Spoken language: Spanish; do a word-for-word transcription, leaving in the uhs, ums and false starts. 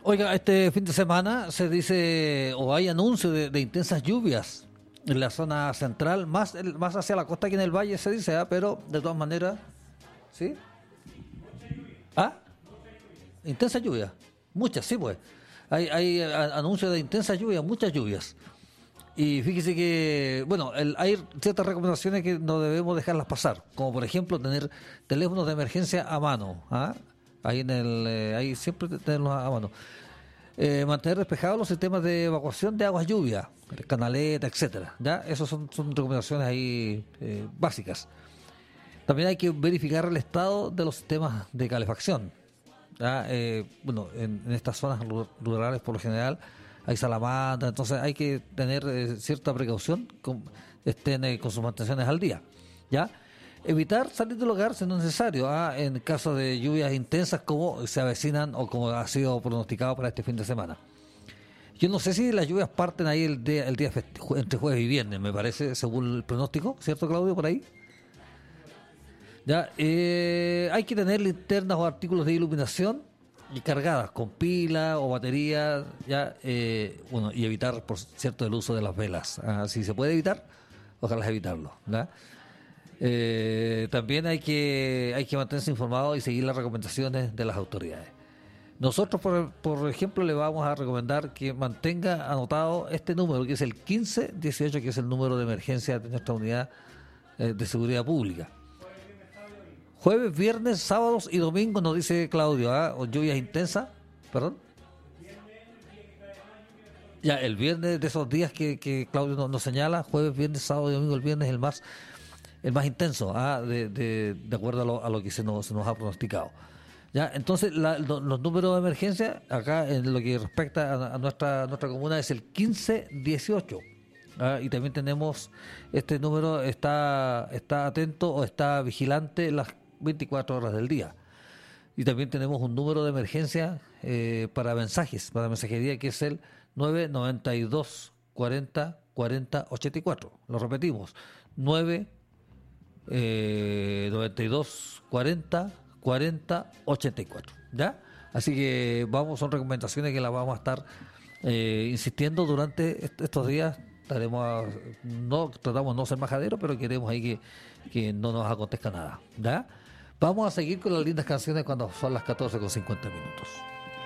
Oiga, este fin de semana se dice o hay anuncio de, de intensas lluvias en la zona central, más el- más hacia la costa que en el valle se dice, ¿ah? Pero de todas maneras, ¿sí? ¿Ah? Intensa lluvia, muchas, sí, pues. Hay, hay a- anuncios de intensas lluvias, muchas lluvias. Y fíjese que, bueno, el- hay ciertas recomendaciones que no debemos dejarlas pasar, como por ejemplo tener teléfonos de emergencia a mano, ¿ah? Ahí en el, eh, ahí siempre tenerlos a mano. Eh, mantener despejados los sistemas de evacuación de aguas lluvia, canaleta, etcétera. ¿Ya? Esas son, son recomendaciones ahí eh, básicas. También hay que verificar el estado de los sistemas de calefacción. ¿Ya? Eh, bueno, en, en estas zonas ru- rurales por lo general hay salamandra, entonces hay que tener eh, cierta precaución con, estén eh, con sus mantenciones al día. ¿Ya? Evitar salir del hogar si no es necesario, ¿ah? En caso de lluvias intensas como se avecinan o como ha sido pronosticado para este fin de semana. Yo no sé si las lluvias parten ahí el día, el día festi- jue- entre jueves y viernes, me parece, según el pronóstico, ¿cierto, Claudio, por ahí? Ya, eh, hay que tener linternas o artículos de iluminación y cargadas con pila o batería, ya, eh, bueno, y evitar, por cierto, el uso de las velas. Ah, si se puede evitar, ojalá evitarlo, ¿ya? Eh, también hay que hay que mantenerse informado y seguir las recomendaciones de las autoridades. Nosotros, por, por ejemplo, le vamos a recomendar que mantenga anotado este número, que es el quince dieciocho, que es el número de emergencia de nuestra unidad eh, de seguridad pública. Jueves, viernes, sábados y domingos, nos dice Claudio, ¿ah? O lluvias intensas, perdón. Ya, el viernes de esos días que, que Claudio nos, nos señala, jueves, viernes, sábado y domingo, el viernes el más el más intenso, ¿ah? de, de, de acuerdo a lo, a lo que se nos, se nos ha pronosticado. Ya, entonces la- lo- los números de emergencia acá en lo que respecta a, a nuestra nuestra comuna es el quince dieciocho. ¿Ah? Y también tenemos este número, está está atento o está vigilante las veinticuatro horas del día. Y también tenemos un número de emergencia eh, para mensajes, para mensajería, que es el nueve noventa y dos cuarenta cuarenta ochenta y cuatro. Lo repetimos, nueve eh, noventa y dos cuarenta cuarenta ochenta y cuatro. ¿Ya? Así que vamos, son recomendaciones que las vamos a estar eh, insistiendo durante est- estos días. Estaremos a- no tratamos de no ser majaderos, pero queremos ahí que, que no nos acontezca nada. ¿Ya? Vamos a seguir con las lindas canciones cuando son las catorce con cincuenta minutos.